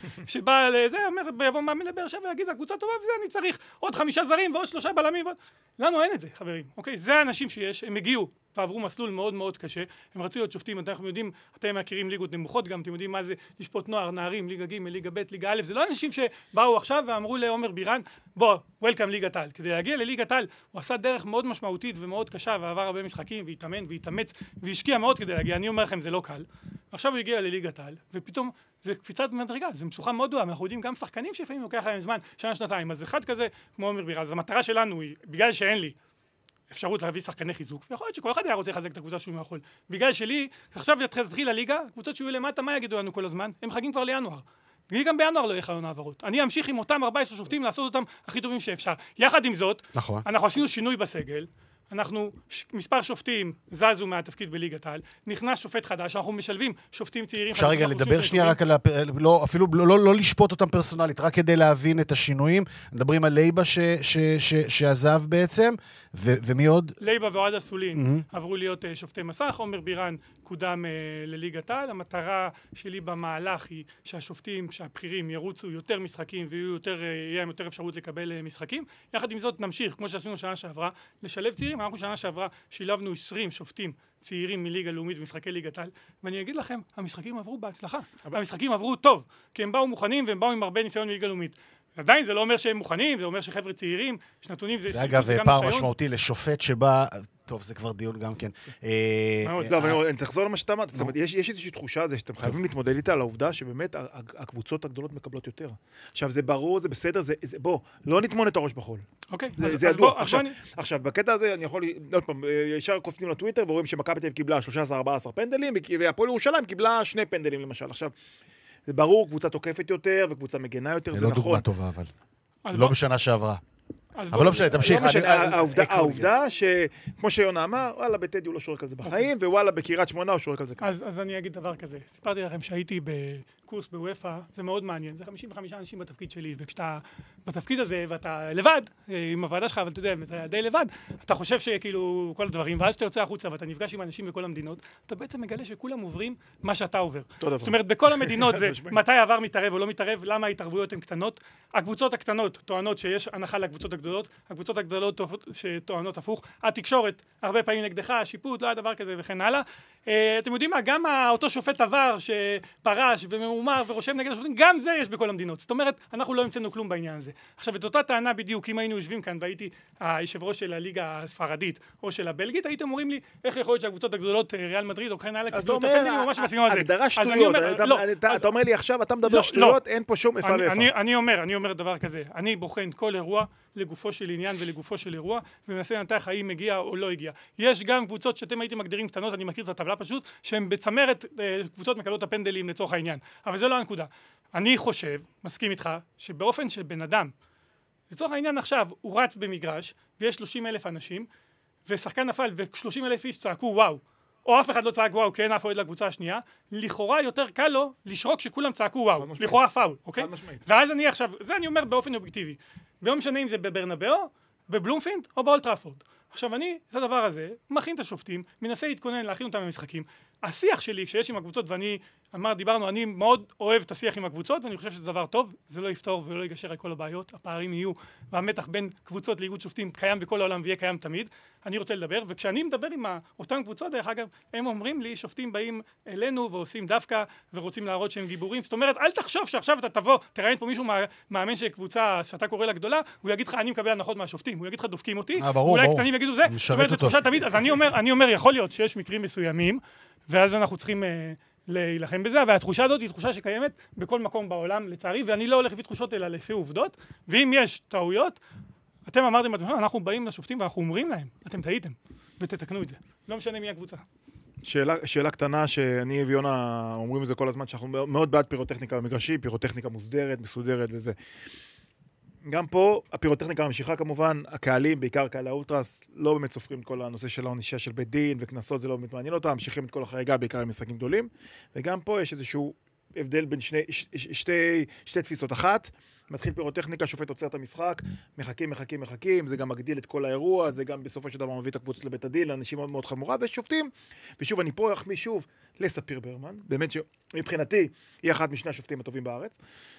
שבא לזה, אומר, יבוא מאמן לבאר שבע ויגיד, הקבוצה טובה וזה, אני צריך עוד 5 זרים ועוד 3 בלמים. לנו אין את זה, חברים, אוקיי? זה האנשים שיש, הם הגיעו ועברו מסלול מאוד מאוד קשה, הם רצו להיות שופטים, אנחנו יודעים, אתם מכירים ליגות נמוכות גם, אתם יודעים מה זה לשפוט נוער, נערים, ליגה ג', ליגה ב', ליגה א', זה לא אנשים שבאו עכשיו ואמרו לעומר בירן, בוא, וולקאם ליגת העל. כדי להגיע לליגת העל, הוא עשה דרך מאוד משמעותית ומאוד קשה, ועבר הרבה משחקים, והתאמן, והתאמץ, והשקיע מאוד כדי להגיע. אני אומר לכם, זה לא קל. עכשיו הוא הגיע לליגת העל, ופתאום זה קפיצת מדרגה, זה מצוחה מאוד גדולה, אנחנו יודעים גם שחקנים שלפעמים לוקח להם זמן, שנה, שנתיים, אז אחד כזה, כמו עומר בירן, אז המטרה שלנו היא, בגלל שאין לי אפשרות להביא שחקני חיזוק, ויכול להיות שכל אחד היה רוצה לחזק את הקבוצה שהוא יכול. בגלל שלי, עכשיו תתחיל הליגה, קבוצות שיהיו למטה, מה יגידו לנו כל הזמן? הם מחכים כבר לינואר. וגם בינואר לא יהיה חלון העברות. אני אמשיך עם אותם 14 שופטים לעשות אותם הכי טובים שאפשר. יחד עם זאת, נכון. אנחנו עשינו שינוי בסגל, אנחנו, מספר שופטים זזו מהתפקיד בליגת העל, נכנס שופט חדש, אנחנו משלבים שופטים צעירים. אפשר רגע לדבר שנייה רק על, אפילו לא לשפוט אותם פרסונלית, רק כדי להבין את השינויים. מדברים על לייבה שעזב בעצם, ומי עוד? לייבה ואוהד אסולין עברו להיות שופטי מסך, עומר בירן קודם לליגת העל. המטרה שלי במהלך היא שהשופטים, שהבחירים ירוצו יותר משחקים ויהיה יותר אפשרות לקבל משחקים. יחד עם זאת נמשיך, כמו שעשינו שנה שעברה, לשלב צעירים. אנחנו שנה שעברה שילבנו 20 שופטים צעירים מליגה לאומית ומשחקי ליגת העל, ואני אגיד לכם, המשחקים עברו בהצלחה. המשחקים עברו טוב, כי הם באו מוכנים והם באו עם הרבה ניסיון מליגה לאומית. עדיין זה לא אומר שהם מוכנים, זה אומר שחבר'ה צעירים, שנתונים זה אגב פער משמעותי לשופט שבא, טוב, זה כבר דיון גם כן. לא, אבל אני תחזור למה שאתה אמרת, זאת אומרת, יש איזושהי תחושה הזה שאתם חייבים להתמודד איתה על העובדה שבאמת הקבוצות הגדולות מקבלות יותר. עכשיו, זה ברור, זה בסדר, בוא, לא נטמון את הראש בחול. אוקיי, זה ידוע. עכשיו, בקטע הזה אני יכול, עוד פעם, ישר קופצים לטוויטר ורואים שמכבי תל אביב קיבלה 13-14 פנדלים, והפועל ירושלים קיבלה 2 פנדלים למשל. עכשיו, זה ברור, קבוצה תוקפת יותר וקבוצה מגנה יותר, זה נכון. זה לא דוגמה טובה, אבל. לא בשנה שעברה. אבל לא משנה, תמשיך. העובדה שכמו שיונה אמר, וואלה, בטדי הוא לא שורק על זה בחיים, ווואלה, בקריית שמונה הוא שורק על זה כאן. אז אני אגיד דבר כזה. סיפרתי לכם שהייתי בקורס בוופא, זה מאוד מעניין. זה 55 אנשים בתפקיד שלי, וכשאתה בתפקיד הזה, ואתה לבד, עם הוועדה שלך, אבל אתה יודע, אתה די לבד, אתה חושב שכאילו כל הדברים, ואז שאתה יוצא החוצה ואתה נפגש עם אנשים בכל המדינות, אתה בעצם מגלה שכולם עוברים מה שאתה עובר. זאת אומרת, בכל המדינות זה מתי העבר מתערב או לא מתערב, למה ההתערבויות הן קטנות. הקבוצות הקטנות טוענות שיש הנחה לקבוצות הגדולות, הקבוצות הגדולות שטוענות הפוך, התקשורת הרבה פעמים נגדך, השיפוט, לא היה דבר כזה וכן הלאה. אתם יודעים מה, גם אותו שופט עבר שפרש וממומר ורושם נגד השופטים, גם זה יש בכל המדינות. זאת אומרת, אנחנו לא המצאנו כלום בעניין הזה. עכשיו, את אותה טענה בדיוק, אם היינו יושבים כאן והייתי היושב ראש של הליגה הספרדית או של הבלגית, הייתם אומרים לי, איך יכול להיות שהקבוצות הגדולות, ריאל מדריד או כן הלאה, אז אתה אומר, הגדרה שטויות, אתה אומר לי עכשיו, אתה מדבר שטויות, אין פה שום איפה ואיפה. אני אומר דבר כזה, אני בוחן כל אירוע לגופו של עניין ולגופו של אירוע, ומנסה לנתח האם הגיע או לא הגיע. יש גם קבוצות שאתם הייתם מגדירים קטנות, אני מכיר את הטבלה פשוט, שהן בצמרת קבוצות מקבלות הפנדלים לצורך העניין. אבל זה לא הנקודה. אני חושב, מסכים איתך, שבאופן שבן אדם, לצורך העניין עכשיו, הוא רץ במגרש, ויש 30,000 אנשים, ושחקן נפל, ו30,000 איש צעקו וואו, או אף אחד לא צעק וואו, כי אין אף אוהד לקבוצה השנייה, לכאורה יותר קל לו לשרוק שכולם צעקו וואו, לכאורה פאול, אוקיי? ואז אני עכשיו, זה אני אומר באופן אובייקטיבי. לא משנה אם זה בברנבאו, בבלומפילד או באולט טראפורד. עכשיו אני, את הדבר הזה, מכין את השופטים, מנסה להתכונן, להכין אותם במשחקים. השיח שלי, כשיש עם הקבוצות, ואני דיברנו, אני מאוד אוהב את השיח עם הקבוצות, ואני חושב שזה דבר טוב, זה לא יפתור ולא יגשר על כל הבעיות, הפערים יהיו, והמתח בין קבוצות לאיגוד שופטים קיים בכל העולם ויהיה קיים תמיד. אני רוצה לדבר, וכשאני מדבר עם אותן קבוצות, דרך אגב, הם אומרים לי, שופטים באים אלינו ועושים דווקא, ורוצים להראות שהם גיבורים. זאת אומרת, אל תחשוב שעכשיו אתה תבוא, תראיין פה מישהו מאמן של קבוצה שאתה קורא לה גדולה, הוא יגיד לך, אני מקבל הנחות מהשופטים, הוא יגיד לך, דופקים אותי, אולי קטנים יגידו זה. זאת אומרת, זה תחושה תמיד. אז אני אומר, יכול להיות שיש מקרים מסוימים, ואז אנחנו צריכים להילחם בזה, והתחושה הזאת היא תחושה שקיימת בכל מקום בעולם, לצערי, ואני לא הולך לפי תחושות אלא לפי עובדות, ואם יש טעויות, אתם אמרתם, אנחנו באים לשופטים ואנחנו אומרים להם, אתם טעיתם, ותתקנו את זה. לא משנה מי הקבוצה. שאלה קטנה שאני ויונה אומרים את זה כל הזמן, שאנחנו מאוד בעד פירוטכניקה במגרשי, פירוטכניקה מוסדרת, מסודרת וזה. גם פה הפירוטכניקה ממשיכה כמובן, הקהלים, בעיקר קהלי האולטרס, לא באמת סופרים את כל הנושא של העונישה של בית דין וכנסות, זה לא באמת מעניין אותם, ממשיכים את כל החריגה בעיקר עם משחקים גדולים, וגם פה יש איזשהו הבדל בין שתי תפיסות. אחת, מתחיל פירוטכניקה, שופט עוצר את המשחק, מחכים, זה גם מגדיל את כל האירוע, זה גם בסופו של דבר מביא את הקבוצות לבית הדין, לאנשים מאוד מאוד חמורה, ושופטים, ושוב אני פה אחמיא שוב לספיר ברמן, באמת שמבחינתי היא אחת משני השופטים הטובים בארץ,